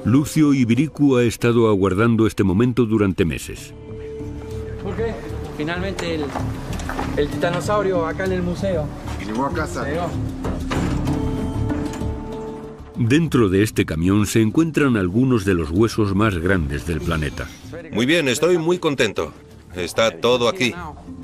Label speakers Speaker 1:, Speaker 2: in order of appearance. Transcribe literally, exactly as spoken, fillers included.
Speaker 1: Lucio Ibiricu ha estado aguardando este momento durante meses.
Speaker 2: ¿Por qué? Finalmente el, el titanosaurio acá en el museo.
Speaker 3: Llegó a casa.
Speaker 2: Llegó.
Speaker 1: Dentro de este camión se encuentran algunos de los huesos más grandes del planeta.
Speaker 4: Muy bien, estoy muy contento. Está todo aquí.